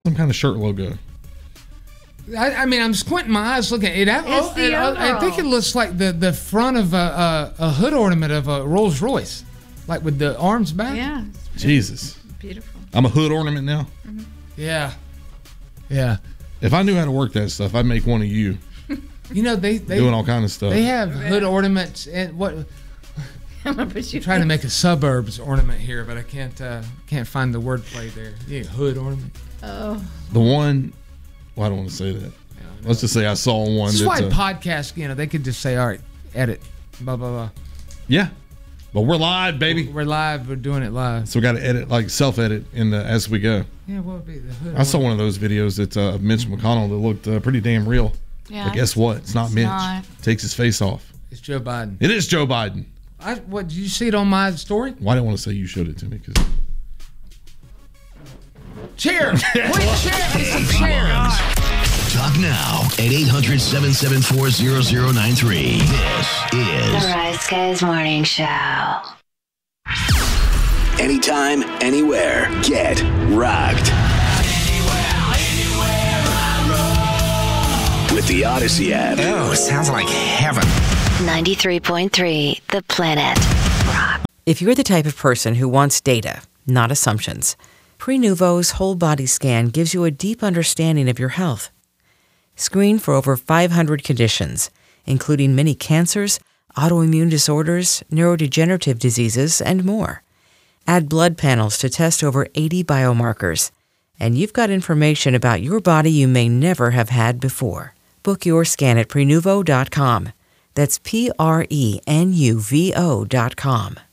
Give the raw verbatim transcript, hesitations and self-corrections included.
Some kind of shirt logo. I, I mean, I'm squinting my eyes looking at it. I, It's the it- I, I think it looks like the, the front of a, a, a hood ornament of a Rolls Royce, like with the arms back. Yeah. Jesus. Beautiful. I'm a hood ornament now. Mm-hmm. Yeah. Yeah. If I knew how to work that stuff, I'd make one of you. You know, they, they doing all kind of stuff. They have hood ornaments and what I'm gonna put you I'm trying to make a suburbs ornament here, but I can't uh, can't find the wordplay there. Yeah, hood ornament. Oh. The one, well, I don't want to say that. Let's just say I saw one. That's why that's a, podcast, you know, they could just say, all right, edit, blah, blah, blah. Yeah. But we're live, baby. We're live. We're doing it live. So we got to edit, like self-edit in the, as we go. Yeah, what would be the hood I saw one of those videos that uh, of Mitch McConnell that looked uh, pretty damn real. Yeah, but guess what? It's not it's Mitch. not. Takes his face off. It's Joe Biden. It is Joe Biden. I, what, did you see it on my story? Well, I didn't want to say you showed it to me because. Cheers! Quick cheers! Some cheers! Talk now at eight hundred, seven seven four, zero zero nine three. This is The Rise Guys Morning Show. Anytime, Anywhere. Get rocked. With the Odyssey app. Oh, sounds like heaven. ninety-three point three The Planet. Rock. If you're the type of person who wants data, not assumptions, Prenuvo's whole body scan gives you a deep understanding of your health. Screen for over five hundred conditions, including many cancers, autoimmune disorders, neurodegenerative diseases, and more. Add blood panels to test over eighty biomarkers, and you've got information about your body you may never have had before. Book your scan at Prenuvo dot com. That's P R E N U V O dot com.